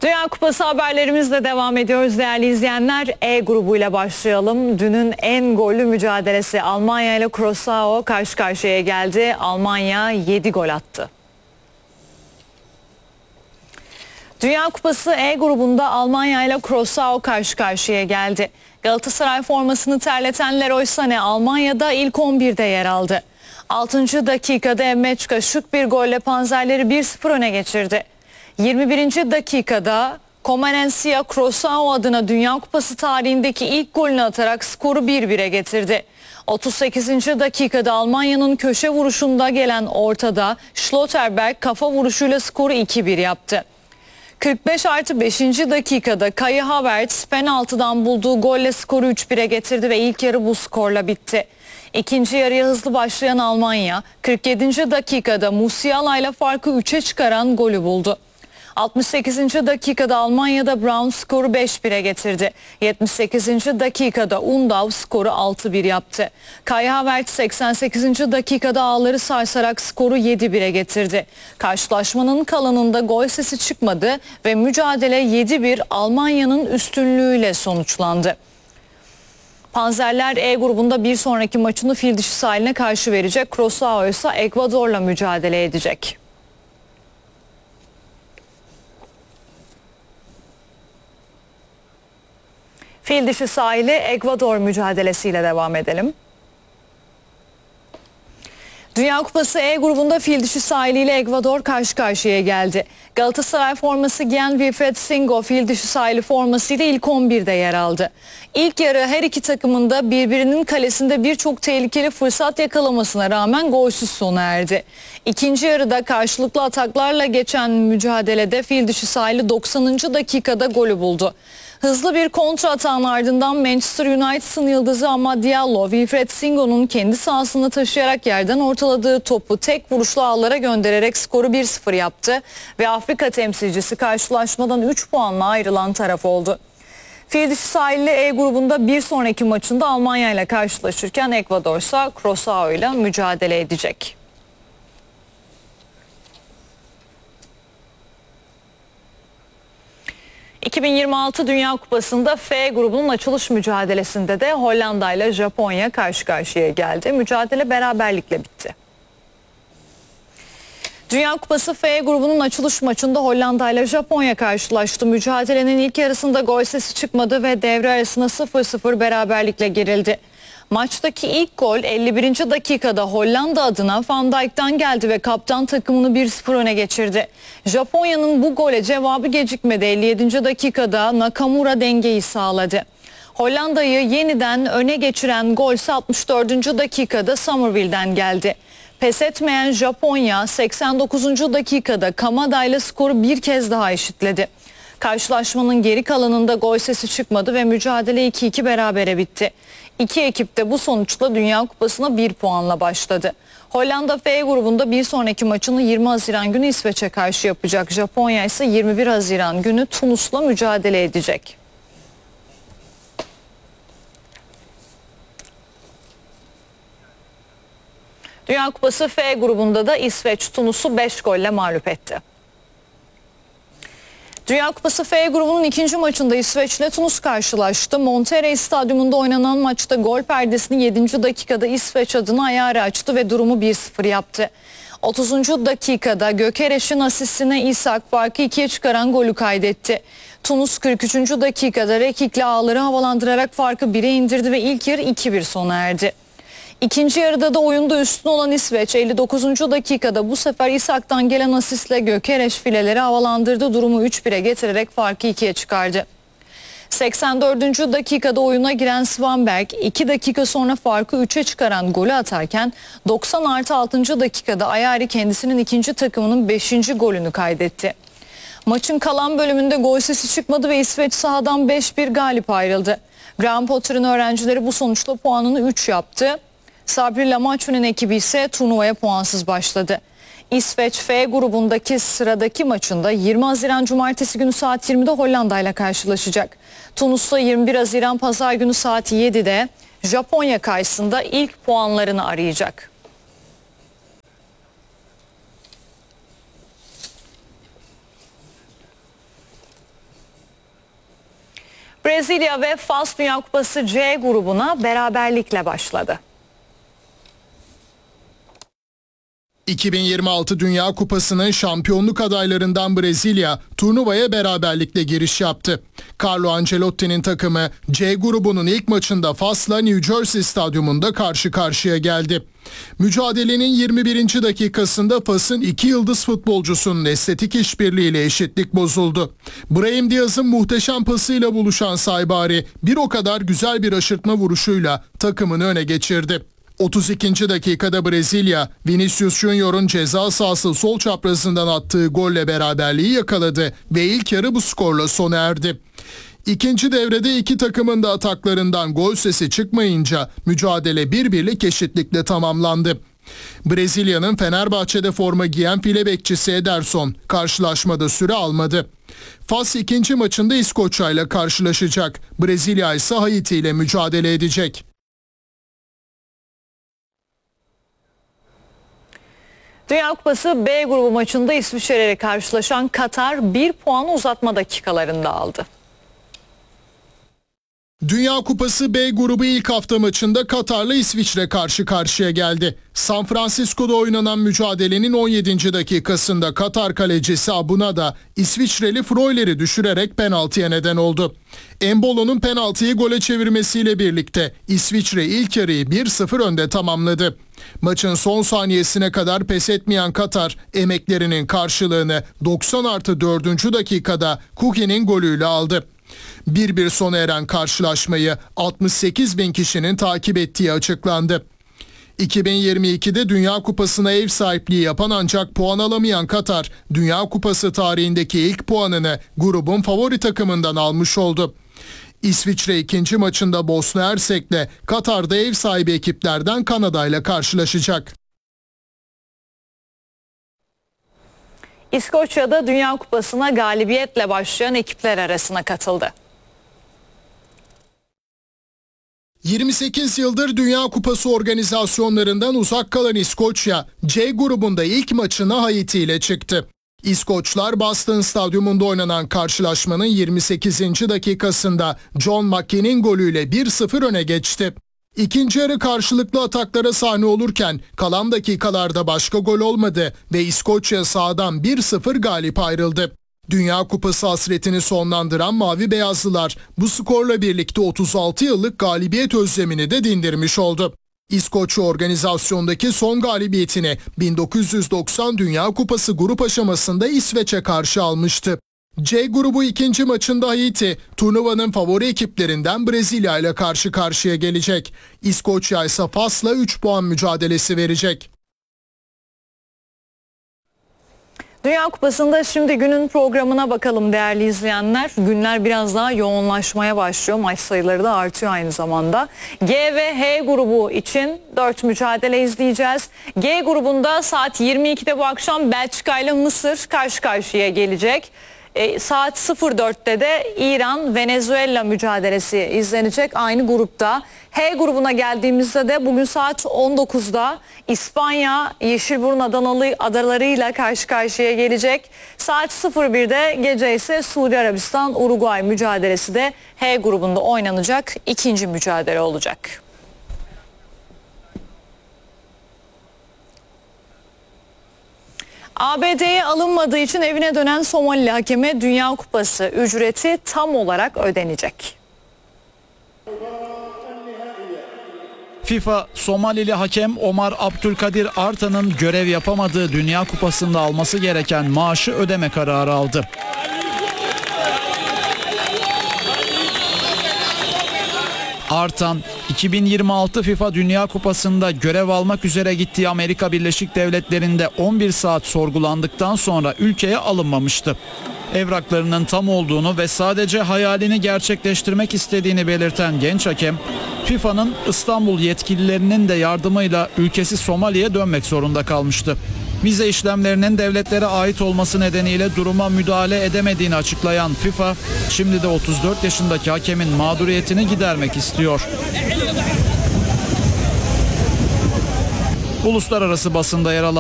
Dünya Kupası haberlerimizle devam ediyoruz değerli izleyenler. E grubuyla başlayalım. Dünün en gollü mücadelesi Almanya ile Curaçao karşı karşıya geldi. Almanya 7 gol attı. Dünya Kupası E grubunda Almanya ile Curaçao karşı karşıya geldi. Galatasaray formasını terleten Leroy Sané Almanya'da ilk 11'de yer aldı. 6. dakikada Emreçka şık bir golle Panzerleri 1-0 öne geçirdi. 21. dakikada Komarensia Curaçao adına Dünya Kupası tarihindeki ilk golünü atarak skoru 1-1'e getirdi. 38. dakikada Almanya'nın köşe vuruşunda gelen ortada Schlotterberg kafa vuruşuyla skoru 2-1 yaptı. 45+5. dakikada Kai Havertz penaltıdan bulduğu golle skoru 3-1'e getirdi ve ilk yarı bu skorla bitti. İkinci yarıya hızlı başlayan Almanya 47. dakikada Musiala ile farkı 3'e çıkaran golü buldu. 68. dakikada Almanya'da Brown skoru 5-1'e getirdi. 78. dakikada Undav skoru 6-1 yaptı. Kai Havertz 88. dakikada ağları sarsarak skoru 7-1'e getirdi. Karşılaşmanın kalanında gol sesi çıkmadı ve mücadele 7-1 Almanya'nın üstünlüğüyle sonuçlandı. Panzerler E grubunda bir sonraki maçını fil dişi sahiline karşı verecek. Curaçao ise Ekvador'la mücadele edecek. Fil dişi sahili Ekvador mücadelesiyle devam edelim. Dünya Kupası E grubunda fil dişi sahiliyle Ekvador karşı karşıya geldi. Galatasaray forması giyen Wilfried Singo fil dişi sahili formasıyla ilk 11'de yer aldı. İlk yarı her iki takımın da birbirinin kalesinde birçok tehlikeli fırsat yakalamasına rağmen golsüz sona erdi. İkinci yarıda karşılıklı ataklarla geçen mücadelede fil dişi sahili 90. dakikada golü buldu. Hızlı bir kontra atağın ardından Manchester United'ın yıldızı Amad Diallo, Wilfried Singo'nun kendi sahasını taşıyarak yerden ortaladığı topu tek vuruşlu ağlara göndererek skoru 1-0 yaptı ve Afrika temsilcisi karşılaşmadan 3 puanla ayrılan taraf oldu. Fil dişi sahili E grubunda bir sonraki maçında Almanya ile karşılaşırken Ekvador ise Curaçao ile mücadele edecek. ...2026 Dünya Kupası'nda F grubunun açılış mücadelesinde de Hollanda ile Japonya karşı karşıya geldi. Mücadele beraberlikle bitti. Dünya Kupası F grubunun açılış maçında Hollanda ile Japonya karşılaştı. Mücadelenin ilk yarısında gol sesi çıkmadı ve devre arasında 0-0 beraberlikle gerildi. Maçtaki ilk gol 51. dakikada Hollanda adına Van Dijk'ten geldi ve kaptan takımını 1-0 öne geçirdi. Japonya'nın bu gole cevabı gecikmedi. 57. dakikada Nakamura dengeyi sağladı. Hollanda'yı yeniden öne geçiren gol ise 64. dakikada Somerville'den geldi. Pes etmeyen Japonya 89. dakikada Kamada ile skoru bir kez daha eşitledi. Karşılaşmanın geri kalanında gol sesi çıkmadı ve mücadele 2-2 berabere bitti. İki ekip de bu sonuçla Dünya Kupası'na 1 puanla başladı. Hollanda F grubunda bir sonraki maçını 20 Haziran günü İsveç'e karşı yapacak. Japonya ise 21 Haziran günü Tunus'la mücadele edecek. Dünya Kupası F grubunda da İsveç Tunus'u 5 golle mağlup etti. Dünya Kupası F grubunun ikinci maçında İsveç ile Tunus karşılaştı. Monterrey Stadyumunda oynanan maçta gol perdesini 7. dakikada İsveç adına Ayari açtı ve durumu 1-0 yaptı. 30. dakikada Gökereş'in asistine İshak farkı 2'ye çıkaran golü kaydetti. Tunus 43. dakikada Rekik'le ağları havalandırarak farkı 1'e indirdi ve ilk yarı 2-1 sona erdi. İkinci yarıda da oyunda üstün olan İsveç 59. dakikada bu sefer İshak'tan gelen asistle Gökereş fileleri havalandırdı, durumu 3-1'e getirerek farkı 2'ye çıkardı. 84. dakikada oyuna giren Svanberg 2 dakika sonra farkı 3'e çıkaran golü atarken 90+6. dakikada Ayari kendisinin ikinci takımının 5. golünü kaydetti. Maçın kalan bölümünde gol sesi çıkmadı ve İsveç sahadan 5-1 galip ayrıldı. Graham Potter'ın öğrencileri bu sonuçla puanını 3 yaptı. Sabri Lamaçu'nun ekibi ise turnuvaya puansız başladı. İsveç F grubundaki sıradaki maçında 20 Haziran Cumartesi günü saat 20'de Hollanda ile karşılaşacak. Tunus'ta 21 Haziran Pazar günü saat 7'de Japonya karşısında ilk puanlarını arayacak. Brezilya ve Fas Dünya Kupası C grubuna beraberlikle başladı. 2026 Dünya Kupası'nın şampiyonluk adaylarından Brezilya turnuvaya beraberlikle giriş yaptı. Carlo Ancelotti'nin takımı C grubunun ilk maçında Fas'la New Jersey stadyumunda karşı karşıya geldi. Mücadelenin 21. dakikasında Fas'ın 2 yıldız futbolcusunun estetik işbirliğiyle eşitlik bozuldu. Brahim Diaz'ın muhteşem pasıyla buluşan Saibari bir o kadar güzel bir aşırtma vuruşuyla takımını öne geçirdi. 32. dakikada Brezilya, Vinicius Junior'un ceza sahası sol çaprazından attığı golle beraberliği yakaladı ve ilk yarı bu skorla sona erdi. İkinci devrede iki takımın da ataklarından gol sesi çıkmayınca mücadele 1-1'lik eşitlikle tamamlandı. Brezilya'nın Fenerbahçe'de forma giyen file bekçisi Ederson karşılaşmada süre almadı. Fas ikinci maçında İskoçya ile karşılaşacak. Brezilya ise Haiti ile mücadele edecek. Dünya Kupası B grubu maçında İsviçre ile karşılaşan Katar 1 puanı uzatma dakikalarında aldı. Dünya Kupası B grubu ilk hafta maçında Katar'la İsviçre karşı karşıya geldi. San Francisco'da oynanan mücadelenin 17. dakikasında Katar kalecisi Abunada İsviçreli Freuler'i düşürerek penaltıya neden oldu. Embolo'nun penaltıyı gole çevirmesiyle birlikte İsviçre ilk yarıyı 1-0 önde tamamladı. Maçın son saniyesine kadar pes etmeyen Katar emeklerinin karşılığını 90+4. dakikada Kuki'nin golüyle aldı. 1-1 sona eren karşılaşmayı 68 bin kişinin takip ettiği açıklandı. 2022'de Dünya Kupası'na ev sahipliği yapan ancak puan alamayan Katar, Dünya Kupası tarihindeki ilk puanını grubun favori takımından almış oldu. İsviçre ikinci maçında Bosna Hersek'le, Katar'da ev sahibi ekiplerden Kanada ile karşılaşacak. İskoçya'da Dünya Kupası'na galibiyetle başlayan ekipler arasına katıldı. 28 yıldır Dünya Kupası organizasyonlarından uzak kalan İskoçya, C grubunda ilk maçına Haiti ile çıktı. İskoçlar Boston Stadyumunda oynanan karşılaşmanın 28. dakikasında John McKee'nin golüyle 1-0 öne geçti. İkinci yarı karşılıklı ataklara sahne olurken kalan dakikalarda başka gol olmadı ve İskoçya sahadan 1-0 galip ayrıldı. Dünya Kupası hasretini sonlandıran Mavi Beyazlılar bu skorla birlikte 36 yıllık galibiyet özlemini de dindirmiş oldu. İskoçya organizasyondaki son galibiyetini 1990 Dünya Kupası grup aşamasında İsveç'e karşı almıştı. C grubu ikinci maçında Haiti, turnuvanın favori ekiplerinden Brezilya ile karşı karşıya gelecek. İskoçya ise Fas'la 3 puan mücadelesi verecek. Dünya Kupası'nda şimdi günün programına bakalım değerli izleyenler. Günler biraz daha yoğunlaşmaya başlıyor. Maç sayıları da artıyor aynı zamanda. G ve H grubu için 4 mücadele izleyeceğiz. G grubunda saat 22'de bu akşam Belçika ile Mısır karşı karşıya gelecek. Saat 04'te de İran-Venezuela mücadelesi izlenecek aynı grupta. H grubuna geldiğimizde de bugün saat 19'da İspanya Yeşilburun adalarıyla karşı karşıya gelecek. Saat 01'de gece ise Suudi Arabistan-Uruguay mücadelesi de H grubunda oynanacak ikinci mücadele olacak. ABD'ye alınmadığı için evine dönen Somalili hakeme Dünya Kupası ücreti tam olarak ödenecek. FIFA, Somalili hakem Omar Abdülkadir Artan'ın görev yapamadığı Dünya Kupası'nda alması gereken maaşı ödeme kararı aldı. Artan, 2026 FIFA Dünya Kupası'nda görev almak üzere gittiği Amerika Birleşik Devletleri'nde 11 saat sorgulandıktan sonra ülkeye alınmamıştı. Evraklarının tam olduğunu ve sadece hayalini gerçekleştirmek istediğini belirten genç hakem, FIFA'nın İstanbul yetkililerinin de yardımıyla ülkesi Somali'ye dönmek zorunda kalmıştı. Vize işlemlerinin devletlere ait olması nedeniyle duruma müdahale edemediğini açıklayan FIFA, şimdi de 34 yaşındaki hakemin mağduriyetini gidermek istiyor. Uluslararası basında yer alan